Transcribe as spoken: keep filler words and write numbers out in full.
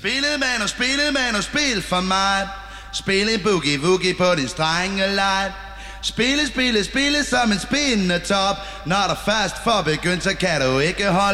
Spillet man og spillet man og spil for mig. Spil en boogie-woogie på din strengelej. Spille, spille, spille som en spindende top. Når der først får begyndt, så kan du ikke holde